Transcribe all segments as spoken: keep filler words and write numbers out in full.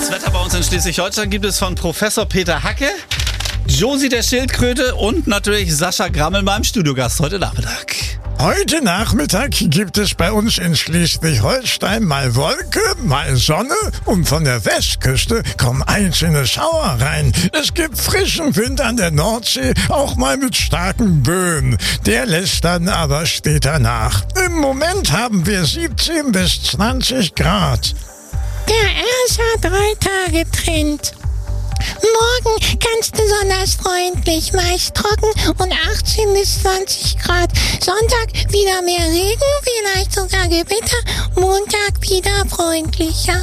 Das Wetter bei uns in Schleswig-Holstein gibt es von Professor Peter Hacke, Josi der Schildkröte und natürlich Sascha Grammel, meinem Studiogast heute Nachmittag. Heute Nachmittag gibt es bei uns in Schleswig-Holstein mal Wolke, mal Sonne und von der Westküste kommen einzelne Schauer rein. Es gibt frischen Wind an der Nordsee, auch mal mit starken Böen. Der lässt dann aber später nach. Im Moment haben wir siebzehn bis zwanzig Grad. Der R S H drei Tage Trend. Morgen ganz besonders freundlich, meist trocken und achtzehn bis zwanzig Grad. Sonntag wieder mehr Regen, vielleicht sogar Gewitter. Montag wieder freundlicher.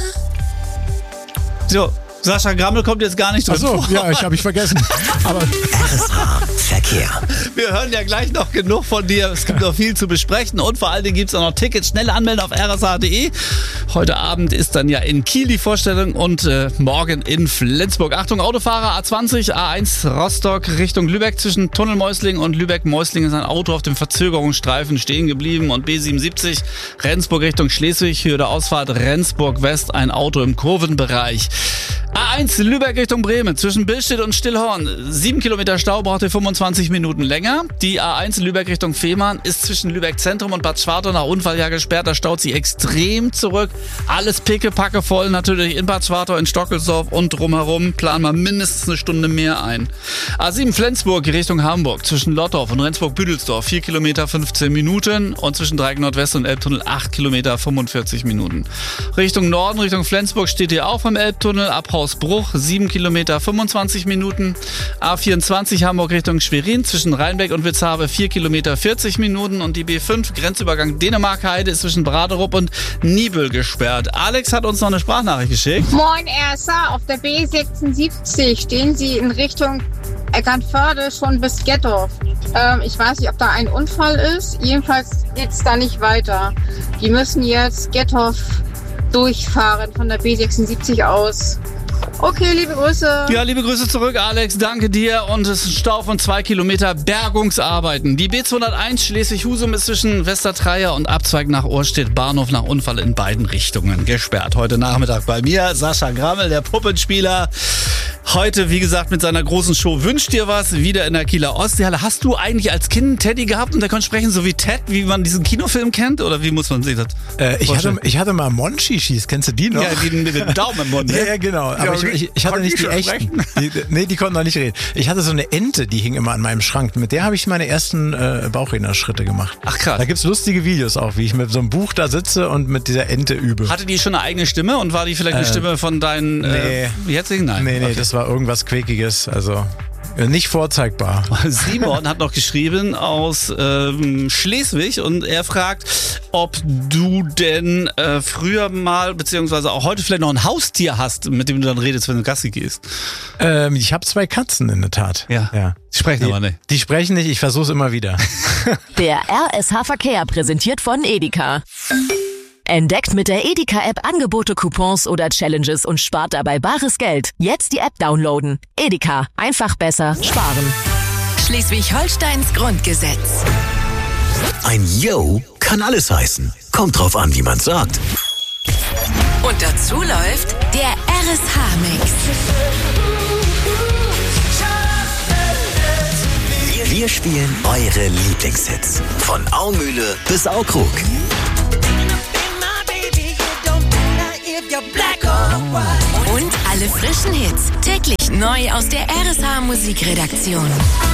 So, Sascha Grammel kommt jetzt gar nicht drin Ach so, vor. ja, ich habe ich vergessen. Aber R S H Verkehr. Wir hören ja gleich noch genug von dir. Es gibt noch viel zu besprechen und vor allen Dingen gibt es auch noch Tickets. Schnell anmelden auf r s h punkt d e. Heute Abend ist dann ja in Kiel die Vorstellung und äh, morgen in Flensburg. Achtung, Autofahrer, A zwanzig, A eins Rostock Richtung Lübeck. Zwischen Tunnelmäusling und Lübeck-Mäusling ist ein Auto auf dem Verzögerungsstreifen stehen geblieben. Und B siebenundsiebzig Rendsburg Richtung Schleswig, Höhe der Ausfahrt Rendsburg West, ein Auto im Kurvenbereich. A eins Lübeck Richtung Bremen, zwischen Billstedt und Stillhorn. Sieben Kilometer Stau, braucht ihr fünfundzwanzig Minuten länger. Die A eins Lübeck Richtung Fehmarn ist zwischen Lübeck Zentrum und Bad Schwartau nach Unfall ja gesperrt. Da staut sie extrem zurück. Alles pickepacke voll natürlich in Bad Schwartau, in Stockelsdorf und drumherum. Planen wir mindestens eine Stunde mehr ein. A sieben Flensburg Richtung Hamburg, zwischen Lottorf und Rendsburg-Büdelsdorf. vier Kilometer fünfzehn Minuten und zwischen Dreieck Nordwest und Elbtunnel acht Kilometer fünfundvierzig Minuten. Richtung Norden, Richtung Flensburg steht ihr auch vom Elbtunnel ab Hausbruch, sieben Kilometer fünfundzwanzig Minuten. A vierundzwanzig Hamburg Richtung Schwerin, zwischen Rheinbeck und Witzhabe vier Kilometer vierzig Minuten. Und die B fünf Grenzübergang Dänemark-Heide ist zwischen Braderup und Niebüll gesperrt. Alex hat uns noch eine Sprachnachricht geschickt. Moin R S H, auf der B sechsundsiebzig stehen Sie in Richtung Eckernförde schon bis Gettorf. Ähm, ich weiß nicht, ob da ein Unfall ist. Jedenfalls geht's da nicht weiter. Die müssen jetzt Gettorf durchfahren von der B sechsundsiebzig aus. Okay, liebe Grüße. Ja, liebe Grüße zurück, Alex. Danke dir. Und es ist ein Stau von zwei Kilometer Bergungsarbeiten. Die B zweihunderteins Schleswig-Husum ist zwischen Westertreia und Abzweig nach Ohrstedt Bahnhof nach Unfall in beiden Richtungen gesperrt. Heute Nachmittag bei mir Sascha Grammel, der Puppenspieler. Heute, wie gesagt, mit seiner großen Show Wünsch dir was, wieder in der Kieler Ostseehalle. Hast du eigentlich als Kind einen Teddy gehabt und der konnte sprechen, so wie Ted, wie man diesen Kinofilm kennt? Oder wie muss man sich das äh, ich, hatte, ich hatte mal Monchichis, kennst du die noch? Ja, die mit dem Daumen im Mund. Ne? Ja, ja, genau. Aber ich, ich, ich hatte nicht die, die echten. Die, nee, die konnten noch nicht reden. Ich hatte so eine Ente, die hing immer an meinem Schrank. Mit der habe ich meine ersten äh, Bauchrednerschritte gemacht. Ach krass. Da gibt's lustige Videos auch, wie ich mit so einem Buch da sitze und mit dieser Ente übe. Hatte die schon eine eigene Stimme und war die vielleicht eine äh, Stimme von deinen nee. äh, jetzigen? Nein. Nee, nee, okay. Das war irgendwas Quäkiges, also nicht vorzeigbar. Simon hat noch geschrieben aus ähm, Schleswig und er fragt, ob du denn äh, früher mal, beziehungsweise auch heute vielleicht noch ein Haustier hast, mit dem du dann redest, wenn du Gassi gehst. Ähm, ich habe zwei Katzen in der Tat. Ja, ja. Die sprechen die, aber nicht. Die sprechen nicht, ich versuche es immer wieder. Der R S H Verkehr präsentiert von Edeka. Entdeckt mit der Edeka-App Angebote, Coupons oder Challenges und spart dabei bares Geld. Jetzt die App downloaden. Edeka. Einfach besser sparen. Schleswig-Holsteins Grundgesetz. Ein Yo kann alles heißen. Kommt drauf an, wie man sagt. Und dazu läuft der R S H-Mix. Wir, wir spielen eure Lieblingshits. Von Aumühle bis Aukrug. Und alle frischen Hits täglich neu aus der R S H Musikredaktion.